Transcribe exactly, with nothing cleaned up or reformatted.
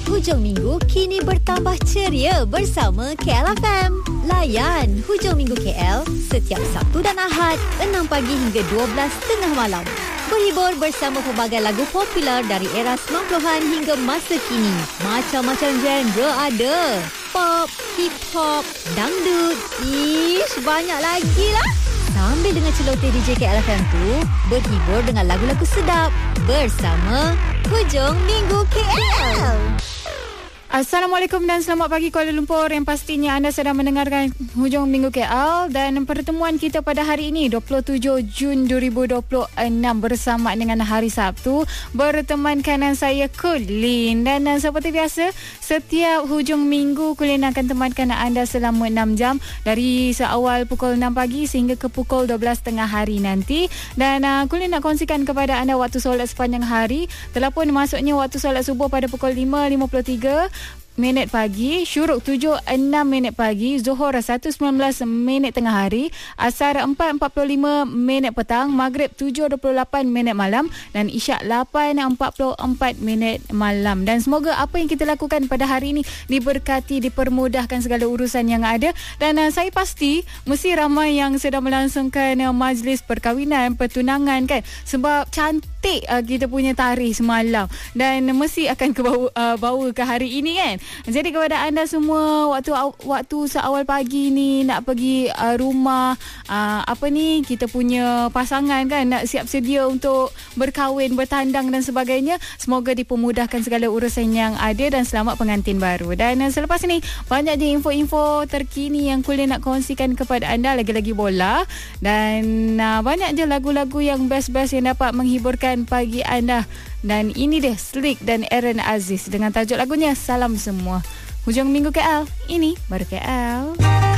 Hujung minggu kini bertambah ceria bersama K L F M. Layan Hujung Minggu K L setiap Sabtu dan Ahad enam pagi hingga dua belas tengah malam. Berhibur bersama pelbagai lagu popular dari era sembilan puluhan hingga masa kini. Macam-macam genre ada. Pop, hip hop, dangdut, ish, banyak lagi lah. Sambil dengan celoteh D J K L F M tu, berhibur dengan lagu-lagu sedap bersama Hujung Minggu K L. Assalamualaikum dan selamat pagi Kuala Lumpur. Yang pastinya anda sedang mendengarkan Hujung Minggu K L dan pertemuan kita pada hari ini dua puluh tujuh Jun dua ribu dua puluh enam bersama dengan hari Sabtu. Berteman kanan saya Kulin dan uh, seperti biasa setiap hujung minggu Kulin akan temankan anda selama enam jam dari seawal pukul enam pagi sehingga ke pukul dua belas tengah hari nanti. Dan uh, Kulin nak kongsikan kepada anda waktu solat sepanjang hari. Telah pun masuknya waktu solat subuh pada pukul lima lima puluh tiga minit pagi, syuruk tujuh enam minit pagi, zuhur satu sembilan belas minit tengah hari, asar empat empat puluh lima minit petang, maghrib tujuh dua puluh lapan minit malam dan isyak lapan empat puluh empat minit malam. Dan semoga apa yang kita lakukan pada hari ini diberkati, dipermudahkan segala urusan yang ada. Dan uh, saya pasti mesti ramai yang sedang melangsungkan uh, majlis perkahwinan, pertunangan kan, sebab cantik uh, kita punya tarikh semalam dan mesti akan ke bawa, uh, bawa ke hari ini kan. Jadi kepada anda semua, waktu waktu seawal pagi ni nak pergi uh, rumah uh, apa ni kita punya pasangan kan, nak siap sedia untuk berkahwin, bertandang dan sebagainya, semoga dipermudahkan segala urusan yang ada dan selamat pengantin baru. Dan uh, selepas ni banyak je info-info terkini yang Kulin nak kongsikan kepada anda, lagi-lagi bola dan uh, banyak je lagu-lagu yang best-best yang dapat menghiburkan pagi anda. Dan ini dia Slick dan Aaron Aziz dengan tajuk lagunya Salam Semua. Hujung Minggu K L, ini baru K L.